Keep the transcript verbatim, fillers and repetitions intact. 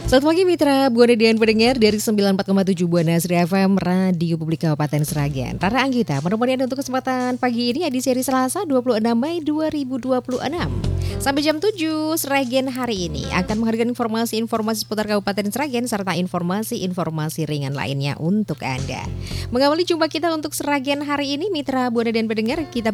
Selamat pagi Mitra, Buana dan pendengar dari sembilan puluh empat koma tujuh Buana Asri F M Radio Publik Kabupaten Sragen. Rara Anggita menemani Anda untuk kesempatan pagi ini edisi hari Selasa dua puluh enam Mei dua ribu dua puluh enam. Sampai jam tujuh, Sragen hari ini akan menghadirkan informasi-informasi seputar Kabupaten Sragen serta informasi-informasi ringan lainnya untuk Anda. Mengawali jumpa kita untuk Sragen hari ini, Mitra, Buana dan pendengar, kita